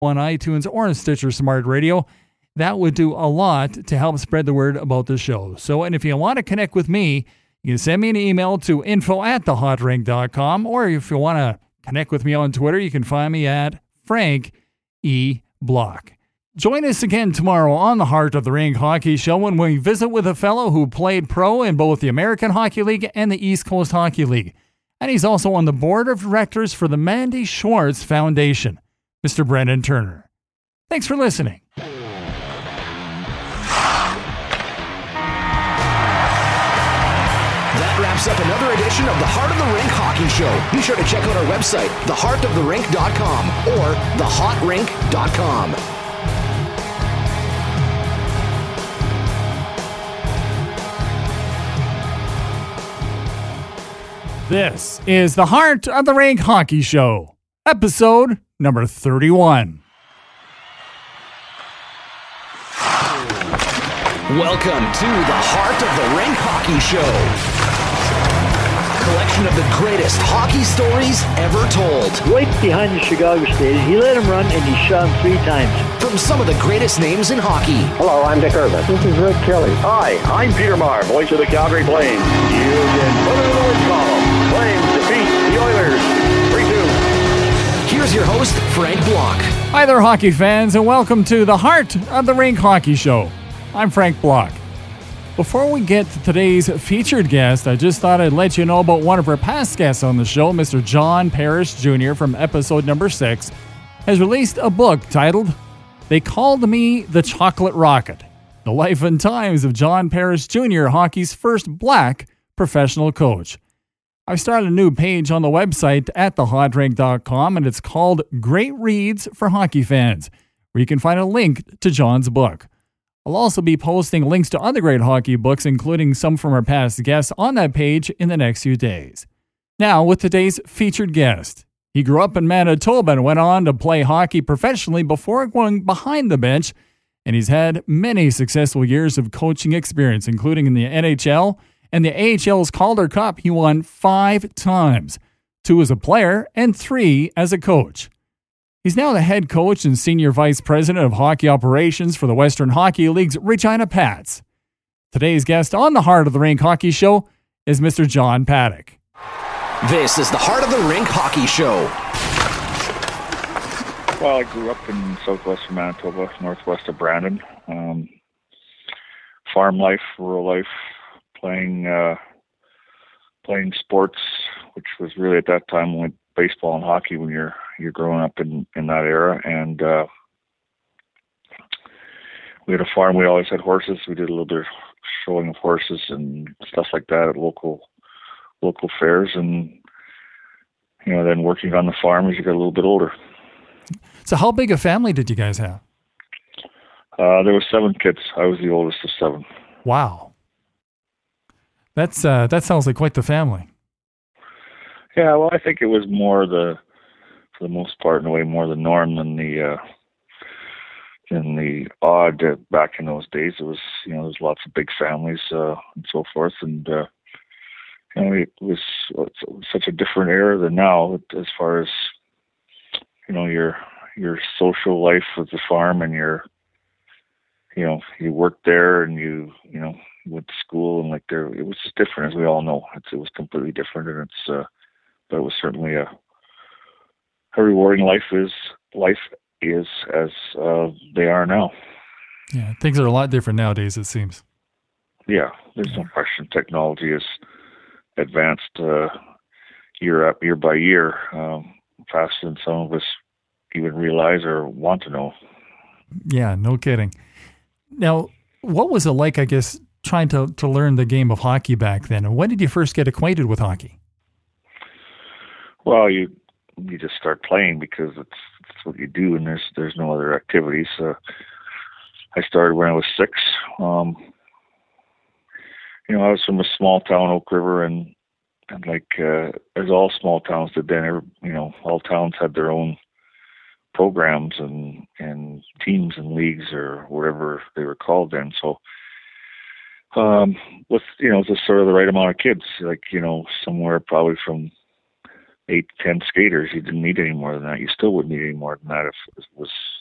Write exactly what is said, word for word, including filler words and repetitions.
on iTunes or on Stitcher Smart Radio. That would do a lot to help spread the word about the show. So, and if you want to connect with me, you can send me an email to info at the hot rink dot com, or if you want to connect with me on Twitter, you can find me at Frank E. Block. Join us again tomorrow on the Heart of the Rink Hockey Show when we visit with a fellow who played pro in both the American Hockey League and the East Coast Hockey League. And he's also on the board of directors for the Mandy Schwartz Foundation, Mister Brendan Turner. Thanks for listening. That wraps up another edition of the Heart of the Rink Hockey Show. Be sure to check out our website, the heart of the rink dot com or the hot rink dot com. This is the Heart of the Rink Hockey Show, episode number thirty-one. Welcome to the Heart of the Rink Hockey Show. Collection of the greatest hockey stories ever told. Right behind the Chicago Stadium, he let him run and he shot him three times. From some of the greatest names in hockey. Hello, I'm Dick Irvin. This is Rick Kelly. Hi, I'm Peter Maher, voice of the Calgary Flames. You can put it in the win column. Flames defeat the Oilers three two. Here's your host, Frank Block. Hi there, hockey fans, and welcome to the Heart of the Rink Hockey Show. I'm Frank Block. Before we get to today's featured guest, I just thought I'd let you know about one of our past guests on the show. Mister John Parrish Junior from episode number six has released a book titled They Called Me the Chocolate Rocket, The Life and Times of John Parrish Junior, hockey's first black professional coach. I've started a new page on the website at the hot rink dot com, and it's called Great Reads for Hockey Fans, where you can find a link to John's book. I'll also be posting links to other great hockey books, including some from our past guests, on that page in the next few days. Now, with today's featured guest. He grew up in Manitoba and went on to play hockey professionally before going behind the bench, and he's had many successful years of coaching experience, including in the N H L and the A H L's Calder Cup. He won five times, two as a player and three as a coach. He's now the head coach and senior vice president of hockey operations for the Western Hockey League's Regina Pats. Today's guest on the Heart of the Rink Hockey Show is Mister John Paddock. This is the Heart of the Rink Hockey Show. Well, I grew up in southwestern Manitoba, northwest of Brandon. Um, farm life, rural life, playing uh, playing sports, which was really at that time when baseball and hockey when you're you're growing up in, in that era. And uh, we had a farm. We always had horses. We did a little bit of showing of horses and stuff like that at local local fairs. And you know, then working on the farm as you got a little bit older. So how big a family did you guys have? Uh, there were seven kids. I was the oldest of seven. Wow. That's uh, that sounds like quite the family. Yeah, well, I think it was more the, for the most part, in a way, more the norm than the, uh, than the odd. Uh, back in those days, it was, you know, there's lots of big families uh, and so forth, and uh, you know, it was, it was such a different era than now, as far as, you know, your your social life with the farm, and your, you know, you worked there, and you, you know, went to school, and like there, it was just different, as we all know. It's, it was completely different, and it's. Uh, But it was certainly a, a rewarding life is life is as uh, they are now. Yeah, things are a lot different nowadays, it seems. Yeah, there's no question. Technology has advanced uh, year up year by year, um, faster than some of us even realize or want to know. Yeah, no kidding. Now, what was it like, I guess, trying to, to learn the game of hockey back then? And when did you first get acquainted with hockey? Well, you you just start playing because it's, it's what you do, and there's there's no other activities. Uh, I started when I was six. Um, you know, I was from a small town, Oak River, and and like uh, as all small towns did then, every, you know, all towns had their own programs and and teams and leagues or whatever they were called then. So, um, with you know, just sort of the right amount of kids, like you know, somewhere probably from eight to ten skaters. You didn't need any more than that. You still wouldn't need any more than that if it was